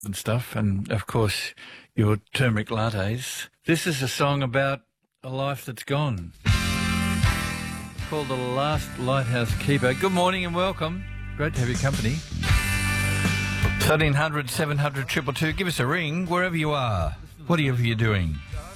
and stuff, and of course your turmeric lattes. This is a song about a life that's gone, called The Last Lighthouse Keeper. Good morning and welcome. Great to have your company. 1300 700 222. Give us a ring wherever you are, whatever you're doing.